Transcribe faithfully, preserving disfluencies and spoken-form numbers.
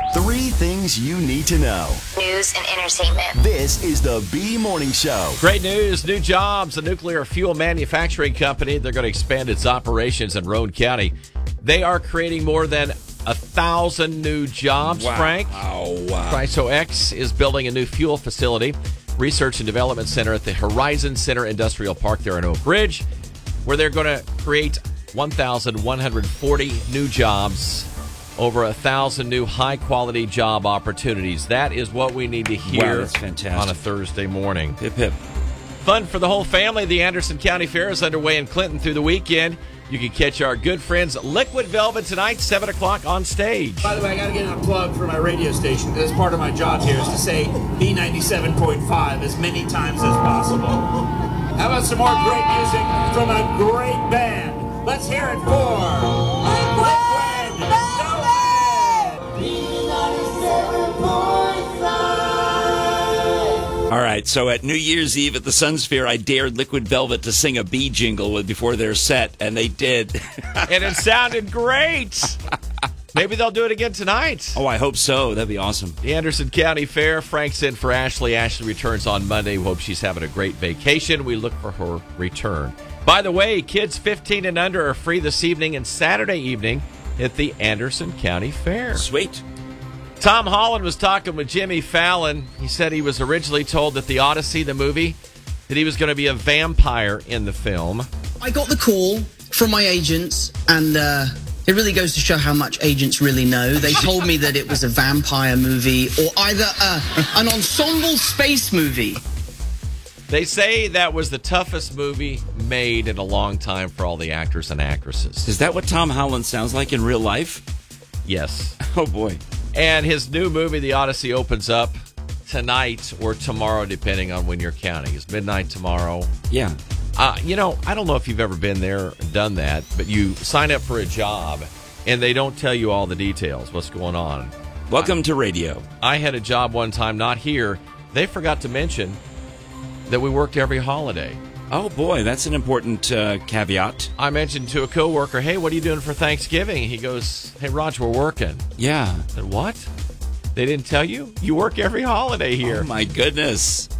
Three things you need to know. News and entertainment. This is the B Morning Show. Great news, new jobs. A nuclear fuel manufacturing company, they're going to expand its operations in Roane County. They are creating more than a thousand new jobs, wow. Frank. Oh, wow. ChrysoX is building a new fuel facility, research and development center at the Horizon Center Industrial Park there in Oak Ridge, where they're going to create one thousand one hundred forty new jobs, over a thousand new high-quality job opportunities. That is what we need to hear wow, that's fantastic. On a Thursday morning. Hip, hip. Fun for the whole family. The Anderson County Fair is underway in Clinton through the weekend. You can catch our good friends Liquid Velvet tonight, seven o'clock on stage. By the way, I got to get in a plug for my radio station. This part of my job here is to say B ninety-seven point five as many times as possible. How about some more great music from a great band? Let's hear it for Liquid Velvet! B ninety-seven point five. All right, so at New Year's Eve at the Sun Sphere, I dared Liquid Velvet to sing a bee jingle with before their set, and they did. And it sounded great. Maybe they'll do it again tonight. Oh, I hope so. That'd be awesome. The Anderson County Fair. Frank's in for Ashley. Ashley returns on Monday. We hope she's having a great vacation. We look for her return. By the way, kids fifteen and under are free this evening and Saturday evening at the Anderson County Fair. Sweet. Tom Holland was talking with Jimmy Fallon. He said he was originally told that the Odyssey, the movie, that he was going to be a vampire in the film. I got the call from my agents, and uh, it really goes to show how much agents really know. They told me that it was a vampire movie or either a, an ensemble space movie. They say that was the toughest movie made in a long time for all the actors and actresses. Is that what Tom Holland sounds like in real life? Yes. Oh, boy. And his new movie, The Odyssey, opens up tonight or tomorrow, depending on when you're counting. It's midnight tomorrow. Yeah. Uh, you know, I don't know if you've ever been there and done that, but you sign up for a job, and they don't tell you all the details, what's going on. Welcome I, to radio. I had a job one time, not here. They forgot to mention that we worked every holiday. Oh, boy, that's an important uh, caveat. I mentioned to a coworker, hey, what are you doing for Thanksgiving? He goes, hey, Raj, we're working. Yeah. I said, what? They didn't tell you? You work every holiday here. Oh, my goodness.